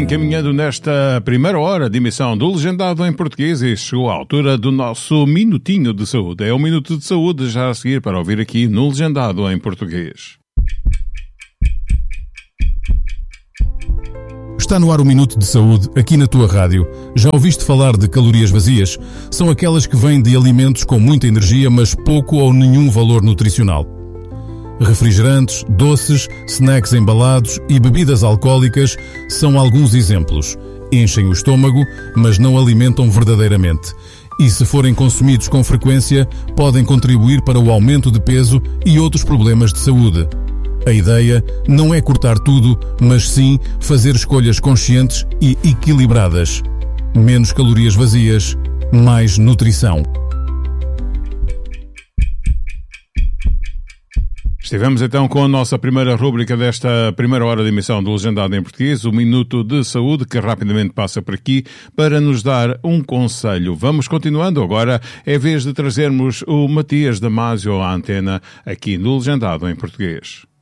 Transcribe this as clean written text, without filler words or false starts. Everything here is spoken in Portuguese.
encaminhando nesta primeira hora de emissão do Legendado em Português e chegou a altura do nosso Minutinho de Saúde. É um Minuto de Saúde já a seguir para ouvir aqui no Legendado em Português. Está no ar o Minuto de Saúde, aqui na tua rádio. Já ouviste falar de calorias vazias? São aquelas que vêm de alimentos com muita energia, mas pouco ou nenhum valor nutricional. Refrigerantes, doces, snacks embalados e bebidas alcoólicas são alguns exemplos. Enchem o estômago, mas não alimentam verdadeiramente. E se forem consumidos com frequência, podem contribuir para o aumento de peso e outros problemas de saúde. A ideia não é cortar tudo, mas sim fazer escolhas conscientes e equilibradas. Menos calorias vazias, mais nutrição. Estivemos então com a nossa primeira rúbrica desta primeira hora de emissão do Legendado em Português, o Minuto de Saúde, que rapidamente passa por aqui para nos dar um conselho. Vamos continuando agora, é vez de trazermos o Matias Damasio à antena aqui no Legendado em Português.